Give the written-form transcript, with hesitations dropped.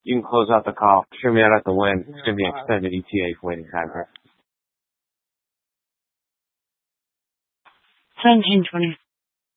You can close out the call. Show me out at the win. It's going to be an extended ETA waiting time here. 17:20.